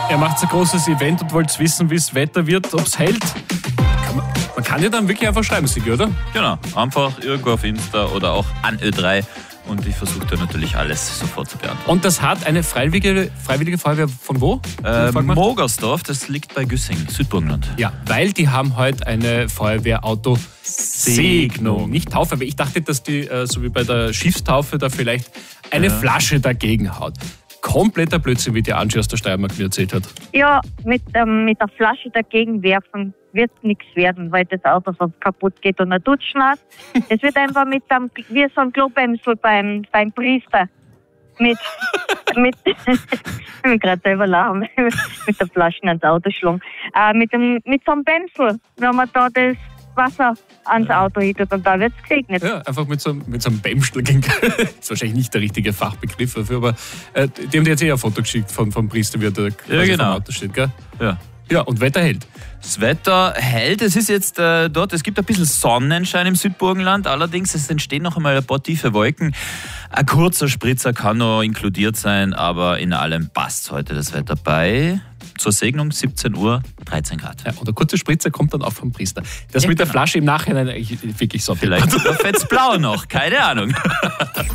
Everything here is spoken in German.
Er macht ein großes Event und wollte wissen, wie das Wetter wird, ob es hält. Man kann ja dann wirklich einfach schreiben, Sigi, oder? Genau, einfach irgendwo auf Insta oder auch an Ö3 und ich versuche da natürlich alles sofort zu beantworten. Und das hat eine freiwillige Feuerwehr von wo? Mogersdorf, das liegt bei Güssing, Südburgenland. Ja, weil die haben heute eine Feuerwehrauto-Segnung. Nicht Taufe, aber ich dachte, dass die, so wie bei der Schiffstaufe, da vielleicht eine Flasche dagegen haut. Kompletter Blödsinn, wie die Angie aus der Steiermark mir erzählt hat. Ja, mit der Flasche dagegen werfen wird nichts werden, weil das Auto sonst kaputt geht und er tutschen hat. Es wird einfach wie so ein Klobämsel beim Priester. Ich bin gerade selber lachen, mit der Flasche ans Auto schlagen. Mit so einem Bämsel, wenn man da das Wasser ans Auto hittet und da wird es gesegnet. Ja, einfach mit so einem Bämstel. Das ist wahrscheinlich nicht der richtige Fachbegriff dafür, aber die haben dir jetzt ein Foto geschickt vom Priester, wie er da quasi vom Auto steht, gell? Ja, und Wetter hält. Das Wetter hält, es ist jetzt dort, es gibt ein bisschen Sonnenschein im Südburgenland, allerdings es entstehen noch einmal ein paar tiefe Wolken. Ein kurzer Spritzer kann noch inkludiert sein, aber in allem passt heute das Wetter bei. Zur Segnung 17 Uhr, 13 Grad. Ja, und der kurze Spritzer kommt dann auch vom Priester. Das mit der Flasche im Nachhinein wirklich so. Vielleicht fetzt blau noch, keine Ahnung.